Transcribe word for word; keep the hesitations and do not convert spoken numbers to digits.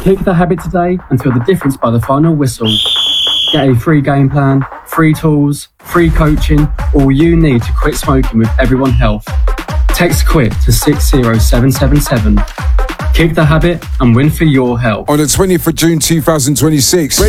Kick the habit today and feel the difference by the final whistle. Get a free game plan, free tools, free coaching, all you need to quit smoking with Everyone Health. Text QUIT to six zero seven seven seven. Kick the habit and win for your health. On the twentieth of June two thousand twenty-six,